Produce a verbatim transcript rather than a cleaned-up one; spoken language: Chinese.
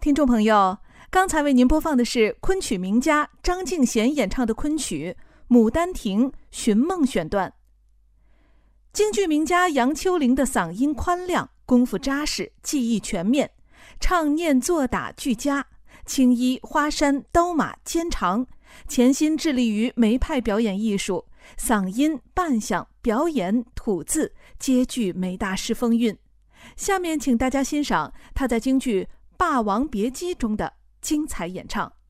听众朋友，刚才为您播放的是昆曲名家张敬贤演唱的昆曲《牡丹亭·寻梦》选段。京剧名家杨秋玲的嗓音宽亮，功夫扎实，技艺全面，唱念做打俱佳，青衣花衫刀马肩长，潜心致力于梅派表演艺术，嗓音扮相表演吐字皆具梅大师风韵。下面请大家欣赏他在京剧《霸王别姬》中的精彩演唱。